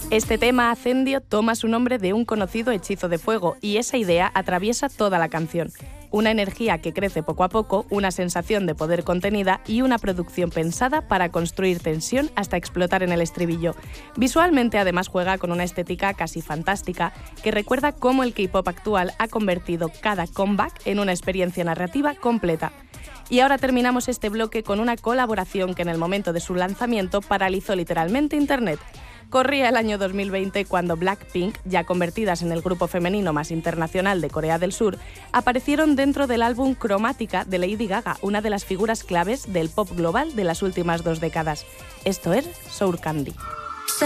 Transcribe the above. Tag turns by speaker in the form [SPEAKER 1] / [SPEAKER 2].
[SPEAKER 1] Este tema, Acendio, toma su nombre de un conocido hechizo de fuego y esa idea atraviesa toda la canción. Una energía que crece poco a poco, una sensación de poder contenida y una producción pensada para construir tensión hasta explotar en el estribillo. Visualmente, además, juega con una estética casi fantástica que recuerda cómo el K-pop actual ha convertido cada comeback en una experiencia narrativa completa. Y ahora terminamos este bloque con una colaboración que en el momento de su lanzamiento paralizó literalmente Internet. Corría el año 2020 cuando Blackpink, ya convertidas en el grupo femenino más internacional de Corea del Sur, aparecieron dentro del álbum Cromática de Lady Gaga, una de las figuras claves del pop global de las últimas 2 décadas. Esto es Sour Candy.